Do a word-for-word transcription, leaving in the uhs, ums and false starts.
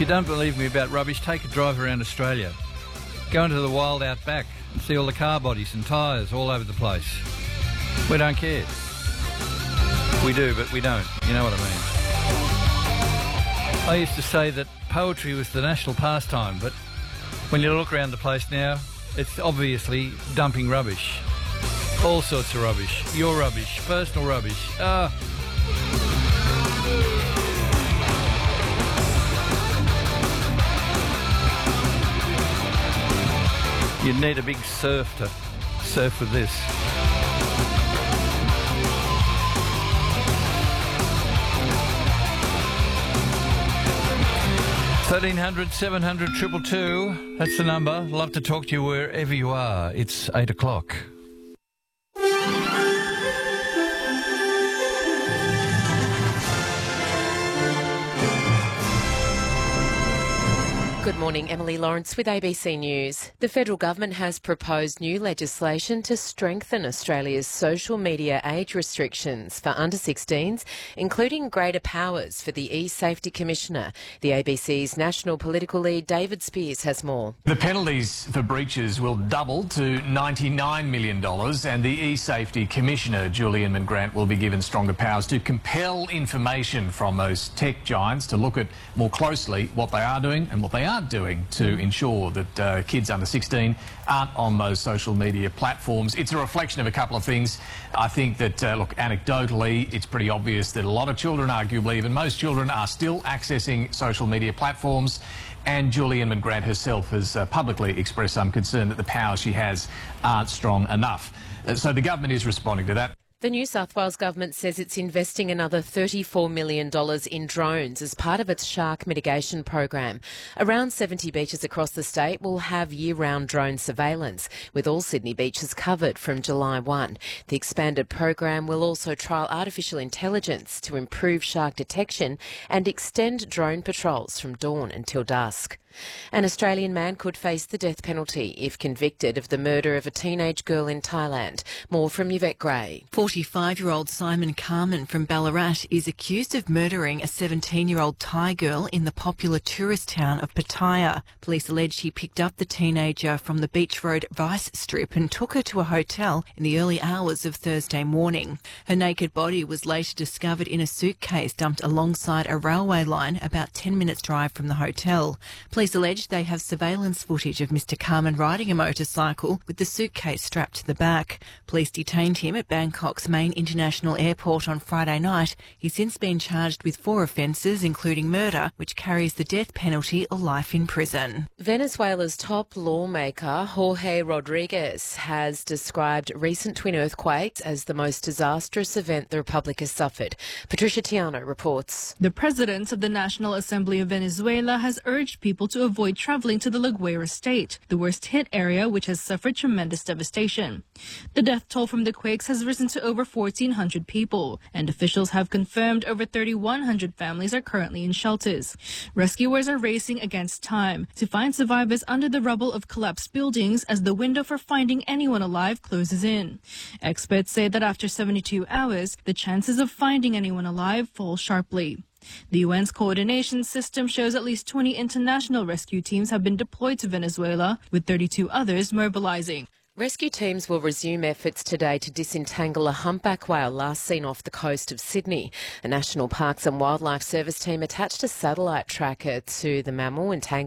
you don't believe me about rubbish, take a drive around Australia. Go into the wild outback and see all the car bodies and tyres all over the place. We don't care. We do, but we don't. You know what I mean. I used to say that poetry was the national pastime, but when you look around the place now, it's obviously dumping rubbish. All sorts of rubbish. Your rubbish, personal rubbish. Ah. You'd need a big surf to surf with this. thirteen hundred, seven hundred, two two two. That's the number. Love to talk to you wherever you are. It's eight o'clock. Good morning, Emily Lawrence with A B C News. The federal government has proposed new legislation to strengthen Australia's social media age restrictions for under sixteens, including greater powers for the e-Safety Commissioner. The A B C's national political lead David Spears has more. The penalties for breaches will double to ninety-nine million dollars, and the e-Safety Commissioner, Julian Mangrant, will be given stronger powers to compel information from those tech giants to look at more closely what they are doing and what they aren't doing to ensure that uh, kids under sixteen aren't on those social media platforms. It's a reflection of a couple of things. I think that, uh, look, anecdotally, it's pretty obvious that a lot of children, arguably even most children, are still accessing social media platforms. And Julian Mangrant herself has uh, publicly expressed some concern that the powers she has aren't strong enough. Uh, so the government is responding to that. The New South Wales government says it's investing another thirty-four million dollars in drones as part of its shark mitigation program. Around seventy beaches across the state will have year-round drone surveillance, with all Sydney beaches covered from July first. The expanded program will also trial artificial intelligence to improve shark detection and extend drone patrols from dawn until dusk. An Australian man could face the death penalty if convicted of the murder of a teenage girl in Thailand. More from Yvette Gray. forty-five-year-old Simon Carman from Ballarat is accused of murdering a seventeen-year-old Thai girl in the popular tourist town of Pattaya. Police allege he picked up the teenager from the Beach Road Vice Strip and took her to a hotel in the early hours of Thursday morning. Her naked body was later discovered in a suitcase dumped alongside a railway line about ten minutes' drive from the hotel. Police allege they have surveillance footage of Mr Carman riding a motorcycle with the suitcase strapped to the back. Police detained him at Bangkok's main international airport on Friday night. He's since been charged with four offences, including murder, which carries the death penalty or life in prison. Venezuela's top lawmaker, Jorge Rodriguez, has described recent twin earthquakes as the most disastrous event the Republic has suffered. Patricia Tiano reports. The president of the National Assembly of Venezuela has urged people to avoid travelling to the La Guaira state, the worst-hit area which has suffered tremendous devastation. The death toll from the quakes has risen to over fourteen hundred people, and officials have confirmed over thirty-one hundred families are currently in shelters. Rescuers are racing against time to find survivors under the rubble of collapsed buildings as the window for finding anyone alive closes in. Experts say that after seventy-two hours, the chances of finding anyone alive fall sharply. The U N's coordination system shows at least twenty international rescue teams have been deployed to Venezuela, with thirty-two others mobilising. Rescue teams will resume efforts today to disentangle a humpback whale last seen off the coast of Sydney. A National Parks and Wildlife Service team attached a satellite tracker to the mammal entanglement